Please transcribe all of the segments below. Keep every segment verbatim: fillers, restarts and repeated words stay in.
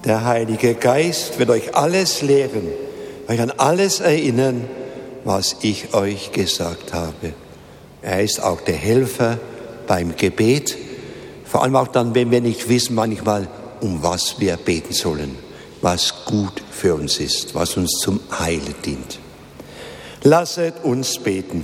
Der Heilige Geist wird euch alles lehren, euch an alles erinnern, was ich euch gesagt habe. Er ist auch der Helfer beim Gebet, vor allem auch dann, wenn wir nicht wissen manchmal, um was wir beten sollen, was gut für uns ist, was uns zum Heil dient. Lasset uns beten.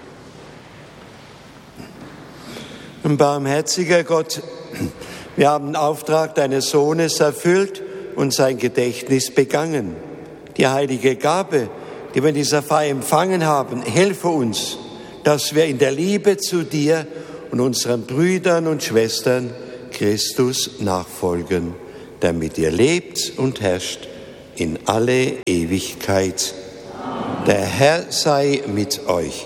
Barmherziger Gott, wir haben den Auftrag deines Sohnes erfüllt und sein Gedächtnis begangen. Die heilige Gabe, die wir in dieser Feier empfangen haben, helfe uns, dass wir in der Liebe zu dir und unseren Brüdern und Schwestern Christus nachfolgen, der mit dir lebt und herrscht in alle Ewigkeit. Der Herr sei mit euch.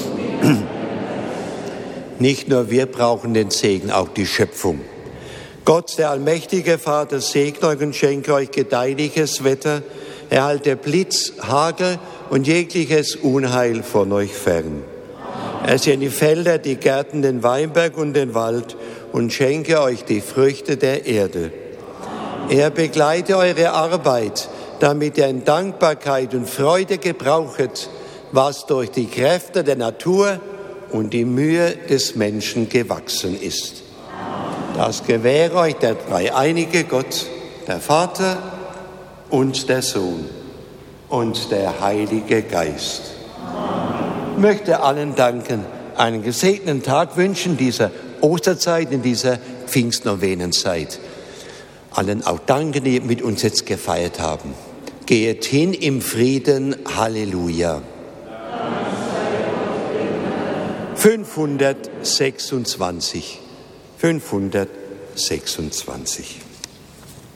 Nicht nur wir brauchen den Segen, auch die Schöpfung. Gott, der allmächtige Vater, segne euch und schenke euch gedeihliches Wetter, erhalte Blitz, Hagel und jegliches Unheil von euch fern. Er segne die Felder, die Gärten, den Weinberg und den Wald und schenke euch die Früchte der Erde. Er begleite eure Arbeit, damit ihr in Dankbarkeit und Freude gebrauchet, was durch die Kräfte der Natur und die Mühe des Menschen gewachsen ist. Das gewähre euch der dreieinige Gott, der Vater und der Sohn und der Heilige Geist. Ich möchte allen danken, einen gesegneten Tag wünschen, dieser Osterzeit, in dieser Pfingstnovenenzeit. Allen auch danken, die mit uns jetzt gefeiert haben. Geht hin im Frieden. Halleluja. fünfhundertsechsundzwanzig. fünfhundertsechsundzwanzig.